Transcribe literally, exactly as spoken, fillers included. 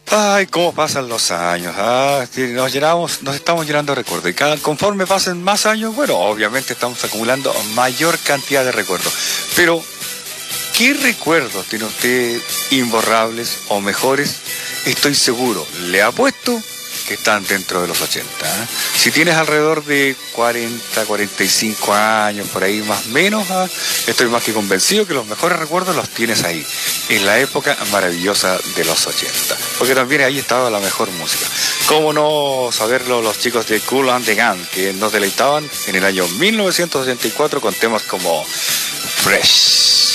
Ay, cómo pasan los años, ah, sí, nos llenamos, nos estamos llenando de recuerdos y cada, conforme pasen más años, bueno, obviamente estamos acumulando mayor cantidad de recuerdos. Pero, ¿qué recuerdos tiene usted imborrables o mejores? Estoy seguro, le apuesto que están dentro de los ochenta. ¿eh? Si tienes alrededor de cuarenta, cuarenta y cinco años, por ahí más o menos, ¿eh? estoy más que convencido que los mejores recuerdos los tienes ahí, en la época maravillosa de los ochenta. Porque también ahí estaba la mejor música. ¿Cómo no saberlo los chicos de Kool and the Gang, que nos deleitaban en el año mil novecientos ochenta y cuatro con temas como Fresh?